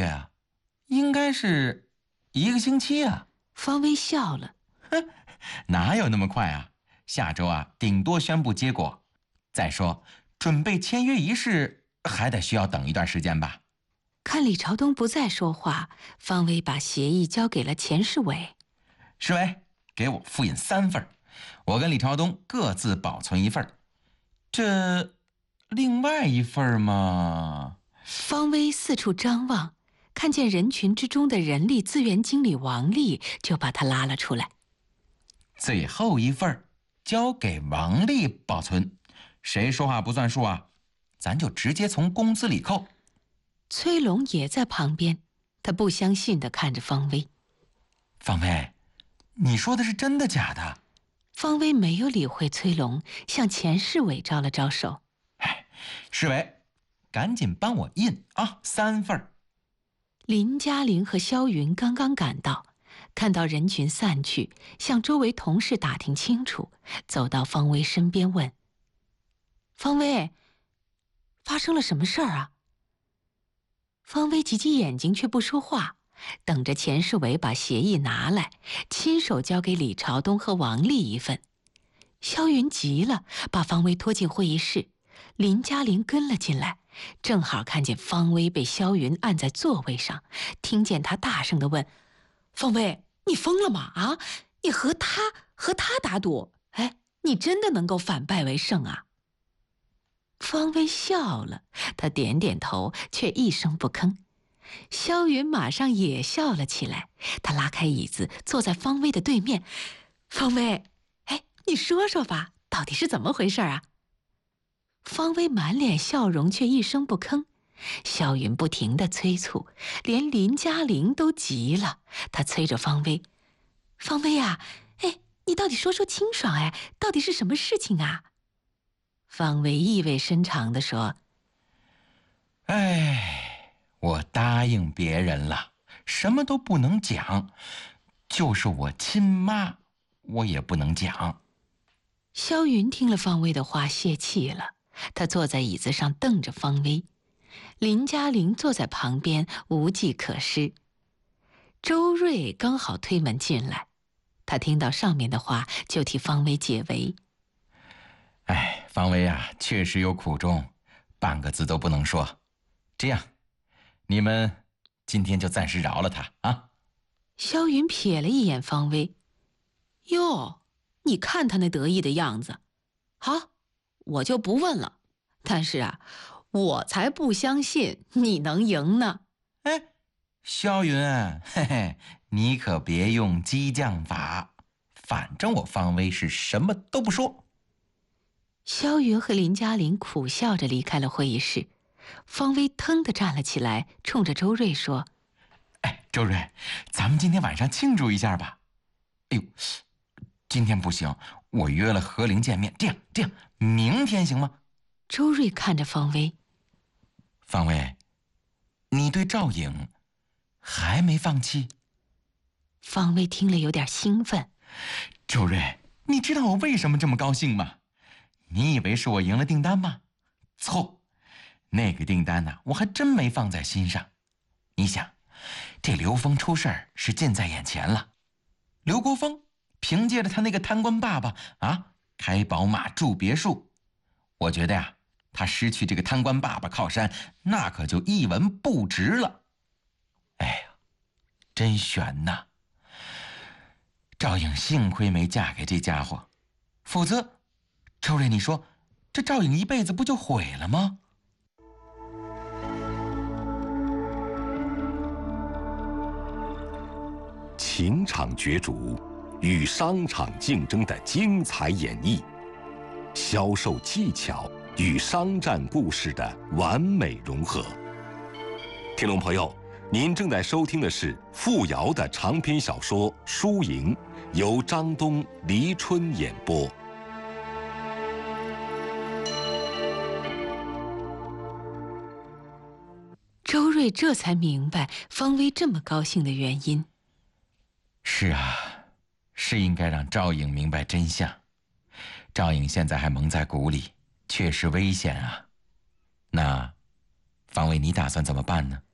月啊？应该是1个星期啊。 方威笑了， 哼，哪有那么快啊？下周啊，顶多宣布结果。再说，准备签约仪式还得需要等一段时间吧。 看李朝东不再说话，方威把协议交给了钱世伟。 世伟，给我复印3份，我跟李朝东各自保存1份。这另外1份嘛…… 方威四处张望，看见人群之中的人力资源经理王丽，就把他拉了出来。 最后1份交给王丽保存，谁说话不算数啊？咱就直接从工资里扣。 崔龙也在旁边，他不相信地看着方威。 方威，你说的是真的假的？ 方威没有理会崔龙，向钱世伟招了招手。 哎，世伟，赶紧帮我印啊，3份。 林嘉玲和肖云刚刚赶到，看到人群散去，向周围同事打听清楚，走到方威身边问：“方威，发生了什么事儿啊？”方威挤挤眼睛却不说话，等着钱世伟把协议拿来，亲手交给李朝东和王丽1份。肖云急了，把方威拖进会议室，林嘉玲跟了进来，正好看见方威被肖云按在座位上，听见他大声地问：“方威，你疯了吗？啊，你和他打赌？哎，你真的能够反败为胜啊？”方威笑了，他点点头，却一声不吭。肖云马上也笑了起来，他拉开椅子，坐在方威的对面。方威，哎，你说说吧，到底是怎么回事啊？方威满脸笑容，却一声不吭。肖云不停地催促，连林嘉玲都急了。他催着方威：“方威啊，哎，你到底说说清爽，哎，到底是什么事情啊？”方威意味深长地说：“ 哎，我答应别人了，什么都不能讲，就是我亲妈，我也不能讲。” 肖云听了方威的话，泄气了。他坐在椅子上瞪着方威，林嘉玲坐在旁边无计可施。周瑞刚好推门进来，他听到上面的话，就替方威解围。 哎，方威啊，确实有苦衷，半个字都不能说。这样，你们今天就暂时饶了他啊。 肖云瞥了一眼方威，哟，你看他那得意的样子。好，我就不问了。但是啊，我才不相信你能赢呢。 哎，肖云，嘿嘿，你可别用激将法，反正我方威是什么都不说。 肖云和林嘉玲苦笑着离开了会议室。方威腾地站了起来，冲着周瑞说：“ 哎，周瑞，咱们今天晚上庆祝一下吧。”哎呦，今天不行，我约了何玲见面。这样，明天行吗？ 周瑞看着方威：“ 方威，你对赵颖还没放弃？” 方威听了有点兴奋。 周瑞，你知道我为什么这么高兴吗？你以为是我赢了订单吗？错，那个订单呢，我还真没放在心上。你想，这刘峰出事儿是近在眼前了。刘国峰凭借着他那个贪官爸爸啊，开宝马住别墅，我觉得呀，他失去这个贪官爸爸靠山，那可就一文不值了。哎呀，真悬呐！赵颖幸亏没嫁给这家伙，否则，周瑞，你说这赵颖一辈子不就毁了吗？ 情场角逐与商场竞争的精彩演绎，销售技巧与商战故事的完美融合。听众朋友，您正在收听的是付瑶的长篇小说《输赢》，由张东、黎春演播。 周瑞这才明白方威这么高兴的原因。 是啊，是应该让赵颖明白真相。赵颖现在还蒙在鼓里，确实危险啊。那，方威，你打算怎么办呢？